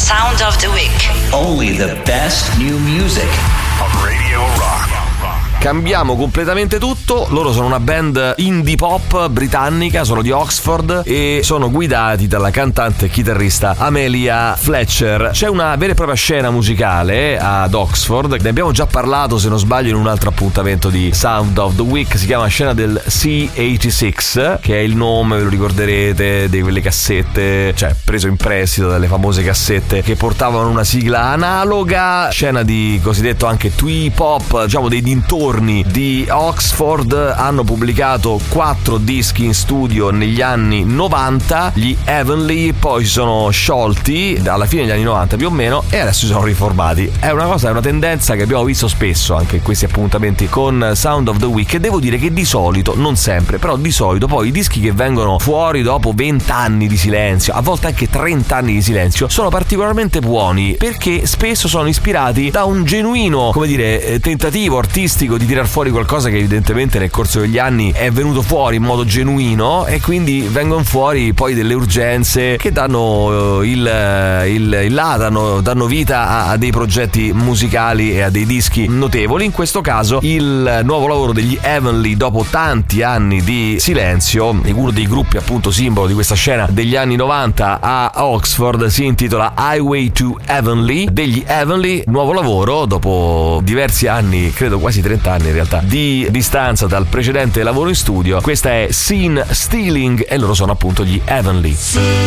Sound of the Week. Only the best new music on Radio Rock. Cambiamo completamente tutto. Loro sono una band indie pop britannica, sono di Oxford e sono guidati dalla cantante e chitarrista Amelia Fletcher. C'è una vera e propria scena musicale ad Oxford, ne abbiamo già parlato se non sbaglio in un altro appuntamento di Sound of the Week. Si chiama scena del C86, che è il nome, ve lo ricorderete, di quelle cassette, cioè preso in prestito dalle famose cassette che portavano una sigla analoga. Scena di cosiddetto anche twee pop, diciamo dei dintorni di Oxford. Hanno pubblicato 4 dischi in studio negli anni 90, gli Heavenly, poi si sono sciolti alla fine degli anni 90 più o meno e adesso si sono riformati. È una tendenza che abbiamo visto spesso anche in questi appuntamenti con Sound of the Week, e devo dire che di solito, non sempre, però di solito poi i dischi che vengono fuori dopo 20 anni di silenzio, a volte anche 30 anni di silenzio, sono particolarmente buoni perché spesso sono ispirati da un genuino, come dire, tentativo artistico di tirar fuori qualcosa che evidentemente nel corso degli anni è venuto fuori in modo genuino, e quindi vengono fuori poi delle urgenze che danno danno vita a dei progetti musicali e a dei dischi notevoli. In questo caso il nuovo lavoro degli Heavenly, dopo tanti anni di silenzio, uno dei gruppi appunto simbolo di questa scena degli anni 90 a Oxford, si intitola Highway to Heavenly. Degli Heavenly, nuovo lavoro dopo diversi anni, credo quasi 30 anni in realtà, di distanza dal precedente lavoro in studio. Questa è Scene Stealing e loro sono appunto gli Heavenly.